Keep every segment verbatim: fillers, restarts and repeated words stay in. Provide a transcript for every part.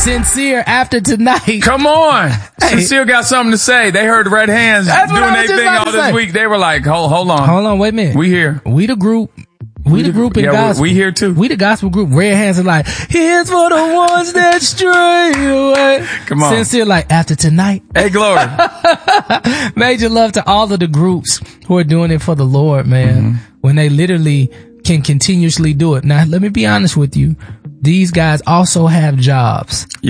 Sincere, after tonight. Come on. Hey. Sincere got something to say. They heard Red Hands That's doing their thing all this say. week. They were like, hold, hold on. Hold on, wait a minute. We here. We the group. We, we the group in yeah, gospel. We here too. We the gospel group. Red Hands are like, here's for the ones that stray away. Come on. Sincere like, after tonight. Hey, glory. Major love to all of the groups who are doing it for the Lord, man. Mm-hmm. When they literally can continuously do it. Now, let me be honest with you. These guys also have jobs. Yeah.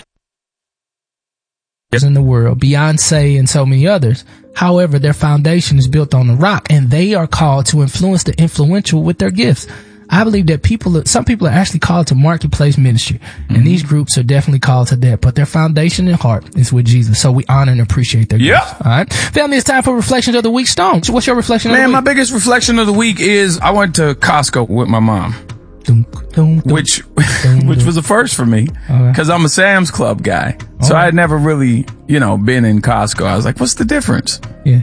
In the world, Beyonce and so many others. However, their foundation is built on the rock, and they are called to influence the influential with their gifts. I believe that people, some people are actually called to marketplace ministry, mm-hmm. and these groups are definitely called to that, but their foundation and heart is with Jesus. So we honor and appreciate their yeah. gifts. All right. Family, it's time for Reflections of the Week. Stone, what's your reflection Man, of the week? Man, my biggest reflection of the week is I went to Costco with my mom. Dum, dum, dum, which, dum, which was a first for me, because okay. I'm a Sam's Club guy. So right. I had never really, you know, been in Costco. I was like, what's the difference? Yeah.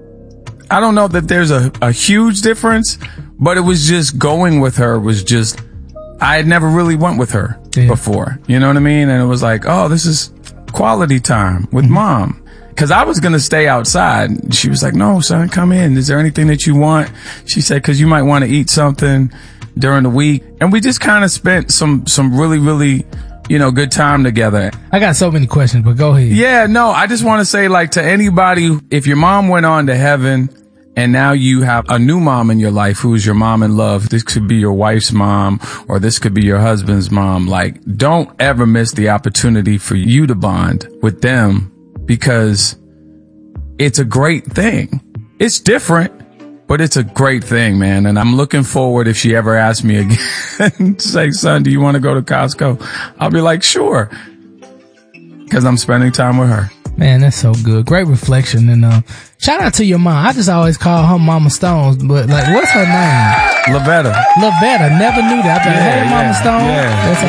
I don't know that there's a, a huge difference, but it was just going with her was just, I had never really went with her yeah. before. You know what I mean? And it was like, oh, this is quality time with mm-hmm. mom. Cause I was going to stay outside. She was like, no, son, come in. Is there anything that you want? She said, cause you might want to eat something during the week. And we just kind of spent some, some really, really, you know, good time together. I got so many questions, but go ahead. Yeah, no, I just want to say, like, to anybody, if your mom went on to heaven and now you have a new mom in your life who's your mom in love, this could be your wife's mom or this could be your husband's mom. Like, don't ever miss the opportunity for you to bond with them, because it's a great thing. It's different. But it's a great thing, man. And I'm looking forward, if she ever asks me again, say, son, do you want to go to Costco? I'll be like, sure. Because I'm spending time with her. Man, that's so good. Great reflection. And uh, shout out to your mom. I just always call her Mama Stones, but like, what's her name? Lavetta. Lavetta. Never knew that. I yeah, hey, Mama yeah, Stone. Yeah, that's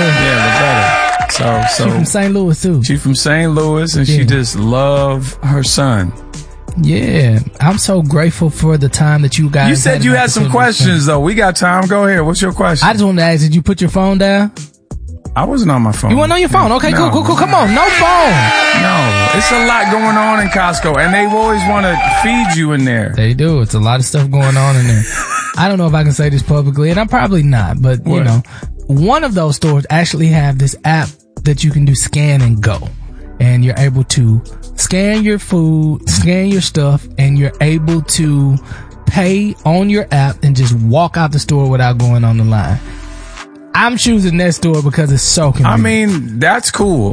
yeah, all I do. Yeah, Lavetta. So, so. She's from Saint Louis, too. She's from Saint Louis, and yeah. she just love her son. Yeah, I'm so grateful for the time that you guys. You said you had some questions, though. We got time. Go ahead. What's your question? I just wanted to ask, did you put your phone down? I wasn't on my phone. You weren't on your phone? Okay, no, cool, cool, cool. Come on, no phone. No, it's a lot going on in Costco, and they always want to feed you in there. They do. It's a lot of stuff going on in there. I don't know if I can say this publicly, and I'm probably not, but what? You know, one of those stores actually have this app that you can do scan and go, and you're able to scan your food, scan your stuff, and you're able to pay on your app and just walk out the store without going on the line. I'm choosing that store because it's so convenient. I mean, that's cool.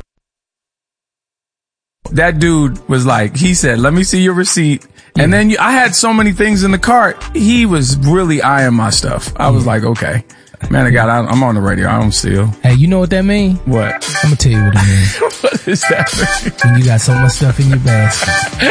That dude was like, he said, let me see your receipt. Yeah. And then you, I had so many things in the cart. He was really eyeing my stuff. I was yeah. like, okay. Man, I got, I'm on the radio. I don't steal. Hey, you know what that means? What? I'm going to tell you what it means. What does that mean? When you got so much stuff in your basket.